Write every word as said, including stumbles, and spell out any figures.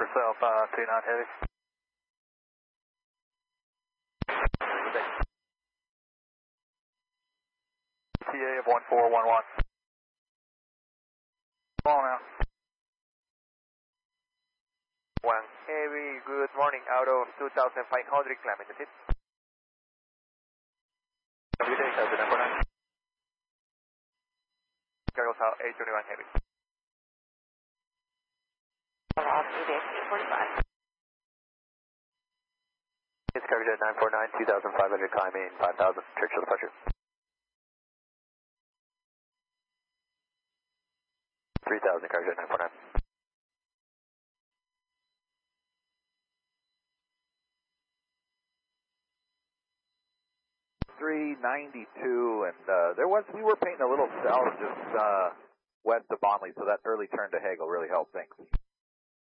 yourself, uh, two nine heavy. T A of one four one one. Come on now. One heavy, good morning, out of two thousand five hundred, climbing the seat. Every day, has the number nine. Cargoes out eight twenty-one heavy. eight forty-five. It's Cargo Jet nine four nine, two thousand five hundred, climbing five thousand, Churchill departure. three thousand, Cargo Jet nine four nine. three ninety-two, and uh, there was, we were painting a little south just uh, west of Bonley, so that early turn to Hagel really helped things.